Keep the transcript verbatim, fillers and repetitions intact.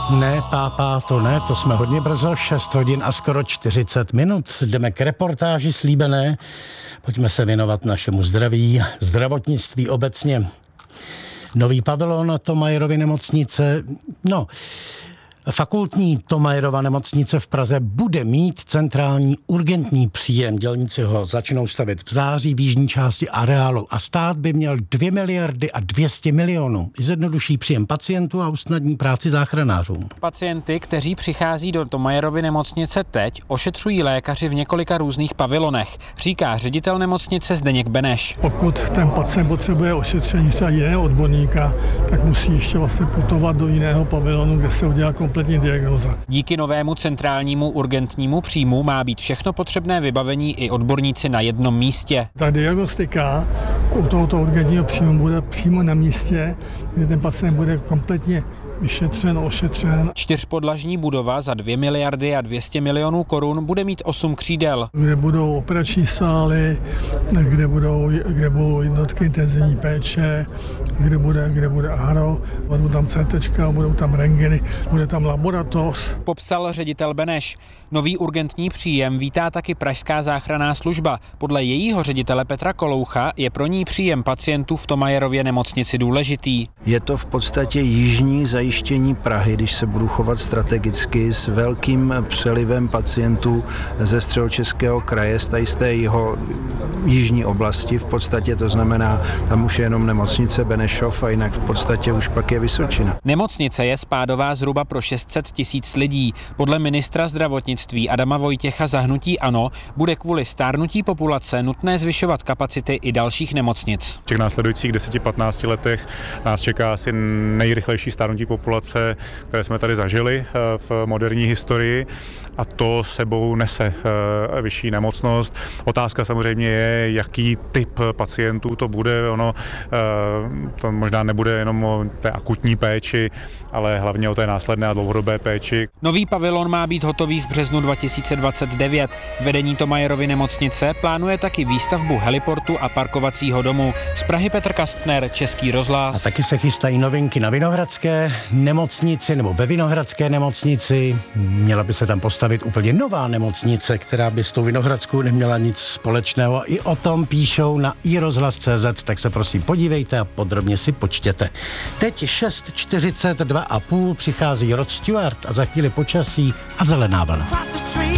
Ne, pápá, to ne, to jsme hodně brzo, šest hodin a skoro čtyřicet minut. Jdeme k reportáži slíbené. Pojďme se věnovat našemu zdraví, zdravotnictví obecně. Nový pavilon Thomayerovy nemocnice, no... Fakultní Thomayerova nemocnice v Praze bude mít centrální urgentní příjem. Dělníci ho začnou stavět v září v jižní části areálu a stát by měl dvě miliardy a dvě stě milionů. Zjednoduší příjem pacientů a usnadní práci záchranářům. Pacienty, kteří přichází do Thomayerovy nemocnice teď, ošetřují lékaři v několika různých pavilonech, říká ředitel nemocnice Zdeněk Beneš. Pokud ten pacient potřebuje ošetření třeba jiného odborníka, tak musí ještě vlastně putovat do jiného pavilonu, kde se udělá kompletní diagnóza. Díky novému centrálnímu urgentnímu příjmu má být všechno potřebné vybavení i odborníci na jednom místě. Ta diagnostika u tohoto urgentního příjmu bude přímo na místě, kde ten pacient bude kompletně vyšetřen, ošetřen. Čtyřpodlažní budova za dvě miliardy a dvě stě milionů korun bude mít osm křídel. Kde budou operační sály, kde budou, kde budou jednotky intenzivní péče, kde bude, kde bude áro, budou tam cé téčka, budou tam rentgeny, bude tam laboratoř. Popsal ředitel Beneš. Nový urgentní příjem vítá taky pražská záchranná služba. Podle jejího ředitele Petra Koloucha je pro ní příjem pacientů v Thomayerově nemocnici důležitý. Je to v podstatě jižní zajištění Prahy, když se budu chovat strategicky, s velkým přelivem pacientů ze Středočeského kraje, z té jeho jižní oblasti. V podstatě to znamená, tam už je jenom nemocnice Benešov a jinak v podstatě už pak je Vysočina. Nemocnice je spádová zhruba pro šest set tisíc lidí. Podle ministra zdravotnictví Adama Vojtěcha za hnutí ANO bude kvůli stárnutí populace nutné zvyšovat kapacity i dalších nemocnic. V těch následujících deseti patnácti letech nás čeká asi nejrychlejší stárnutí populace, které jsme tady zažili v moderní historii, a to sebou nese vyšší nemocnost. Otázka samozřejmě je, jaký typ pacientů to bude. Ono to možná nebude jenom o té akutní péči, ale hlavně o té následné a dlouhodobé péči. Nový pavilon má být hotový v březnu dva tisíce dvacet devět. Vedení Thomayerovy nemocnice plánuje taky výstavbu heliportu a parkovacího domu. Z Prahy Petr Kastner, Český rozhlas. A taky se chystají novinky na Vinohradské nemocnici nebo ve Vinohradské nemocnici. Měla by se tam postavit úplně nová nemocnice, která by s tou Vinohradskou neměla nic společného. I o tom píšou na i rozhlas tečka cé zet, tak se prosím podívejte a podrobně si počtěte. Teď šest čtyřicet dva a půl přichází Rod Stewart a za chvíli počasí a zelená vlna.